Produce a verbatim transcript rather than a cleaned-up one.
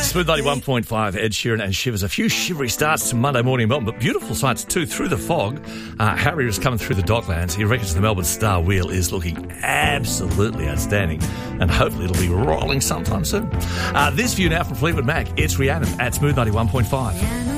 Smooth ninety-one point five, Ed Sheeran and Shivers. A few shivery starts to Monday morning in Melbourne, but beautiful sights too through the fog. Uh, Harry is coming through the Docklands. He reckons the Melbourne Star Wheel is looking absolutely outstanding, and hopefully it'll be rolling sometime soon. Uh, this view now from Fleetwood Mac. It's Rhiannon at Smooth ninety-one point five.